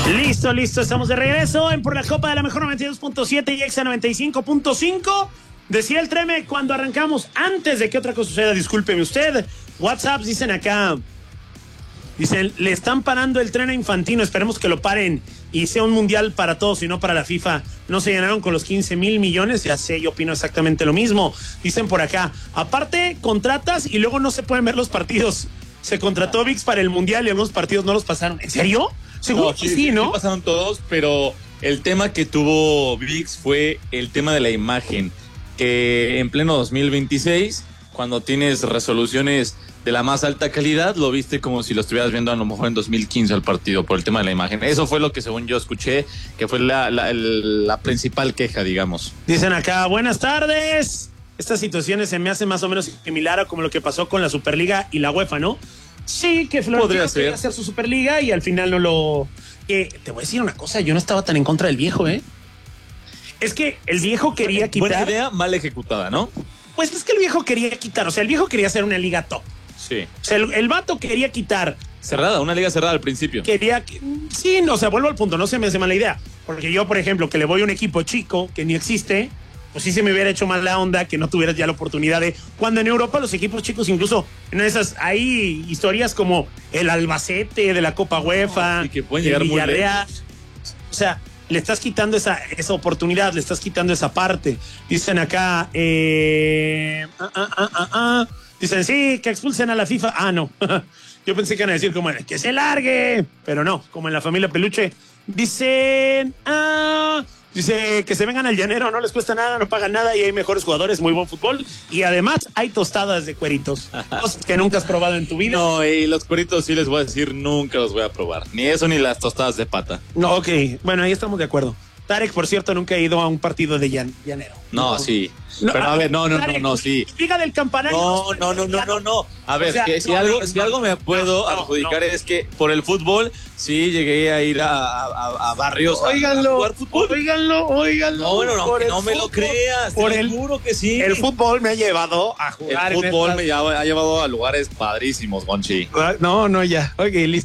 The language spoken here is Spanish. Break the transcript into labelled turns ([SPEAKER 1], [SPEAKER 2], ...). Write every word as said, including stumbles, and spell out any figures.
[SPEAKER 1] Listo, listo, estamos de regreso en Por la Copa de la Mejor noventa y dos punto siete y Exa noventa y cinco punto cinco. Decía el Treme cuando arrancamos, antes de que otra cosa suceda, discúlpeme usted, WhatsApp dicen acá, dicen, le están parando el tren a Infantino, esperemos que lo paren y sea un mundial para todos y no para la FIFA. No se llenaron con los quince mil millones, ya sé, yo opino exactamente lo mismo. Dicen por acá, aparte contratas y luego no se pueden ver los partidos. Se contrató ViX para el mundial y algunos partidos no los pasaron. ¿En serio? Seguro
[SPEAKER 2] no,
[SPEAKER 1] que
[SPEAKER 2] sí,
[SPEAKER 1] sí, ¿no?
[SPEAKER 2] Sí pasaron todos, pero el tema que tuvo ViX fue el tema de la imagen, que en pleno dos mil veintiséis, cuando tienes resoluciones de la más alta calidad, lo viste como si lo estuvieras viendo a lo mejor en dos mil quince el partido, por el tema de la imagen. Eso fue lo que según yo escuché, que fue la, la, la principal queja, digamos.
[SPEAKER 1] Dicen acá, buenas tardes. Estas situaciones se me hacen más o menos similar a como lo que pasó con la Superliga y la UEFA, ¿no? Sí, que Florentino quería hacer su Superliga y al final no lo... Eh, te voy a decir una cosa, yo no estaba tan en contra del viejo, ¿eh? Es que el viejo quería quitar...
[SPEAKER 2] Buena idea, mal ejecutada, ¿no?
[SPEAKER 1] Pues es que el viejo quería quitar, o sea, el viejo quería hacer una liga top.
[SPEAKER 2] Sí.
[SPEAKER 1] O sea, el, el vato quería quitar...
[SPEAKER 2] Cerrada, una liga cerrada al principio.
[SPEAKER 1] Quería... Sí, no, o sea, vuelvo al punto, no se me hace mala idea. Porque yo, por ejemplo, que le voy a un equipo chico que ni existe... pues sí se me hubiera hecho más la onda que no tuvieras ya la oportunidad de... Cuando en Europa los equipos chicos, incluso en esas, hay historias como el Albacete de la Copa UEFA,
[SPEAKER 2] y que pueden llegar
[SPEAKER 1] el
[SPEAKER 2] muy
[SPEAKER 1] Villarreal.
[SPEAKER 2] lejos.
[SPEAKER 1] O sea, le estás quitando esa, esa oportunidad, le estás quitando esa parte. Dicen acá, eh, ah, ah, ah, ah, ah. Dicen, sí, que expulsen a la FIFA. Ah, no. Yo pensé que iban a decir como, que se largue. Pero no, como en la familia Peluche. Dicen, ah... Dice que se vengan al llanero, no les cuesta nada, no pagan nada y hay mejores jugadores, muy buen fútbol. Y además hay tostadas de cueritos, cosas que nunca has probado en tu vida.
[SPEAKER 2] No, y los cueritos sí les voy a decir, nunca los voy a probar. Ni eso ni las tostadas de pata.
[SPEAKER 1] No, ok, bueno, ahí estamos de acuerdo. Tarek, por cierto, nunca ha ido a un partido de llan llanero.
[SPEAKER 2] No, no. sí. No, pero a ver, no, no, Tarek, no, no, sí.
[SPEAKER 1] Diga del campanario.
[SPEAKER 2] No, no, no, no, no, no. A ver, o sea, que si, no, algo, no, si no, algo me puedo no, adjudicar no. es que por el fútbol sí llegué a ir a, a, a barrios
[SPEAKER 1] óiganlo,
[SPEAKER 2] a jugar fútbol.
[SPEAKER 1] Óiganlo, óiganlo.
[SPEAKER 2] No, bueno, no,
[SPEAKER 1] por
[SPEAKER 2] no me
[SPEAKER 1] fútbol,
[SPEAKER 2] lo creas.
[SPEAKER 1] Por
[SPEAKER 2] te
[SPEAKER 1] el
[SPEAKER 2] lo juro que sí.
[SPEAKER 1] El fútbol me ha llevado a jugar.
[SPEAKER 2] El fútbol
[SPEAKER 1] en
[SPEAKER 2] me ha, ha llevado a lugares padrísimos, Gonchi.
[SPEAKER 1] No, no, ya. Ok, listo.